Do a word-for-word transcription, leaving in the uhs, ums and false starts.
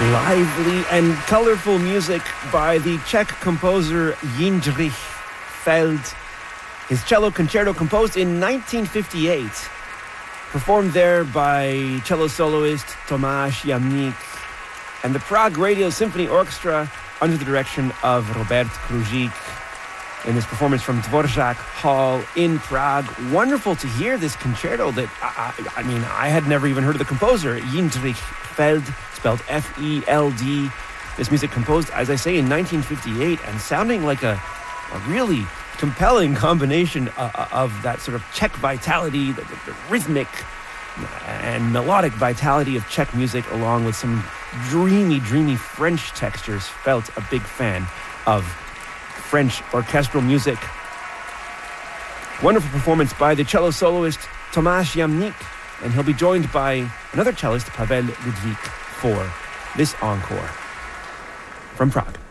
Lively and colorful music by the Czech composer Jindřich Feld. His cello concerto composed in nineteen fifty-eight. Performed there by cello soloist Tomáš Jamník and the Prague Radio Symphony Orchestra under the direction of Robert Kružík in this performance from Dvořák Hall in Prague. Wonderful to hear this concerto that, I, I, I mean, I had never even heard of the composer, Jindřich Feld, spelled F E L D. This music composed, as I say, in nineteen fifty-eight and sounding like a, a really compelling combination uh, of that sort of Czech vitality, the, the, the rhythmic and melodic vitality of Czech music, along with some dreamy, dreamy French textures. Felt a big fan of French orchestral music. Wonderful performance by the cello soloist Tomáš Jamník, and he'll be joined by another cellist, Pavel Ludvík, for this encore from Prague.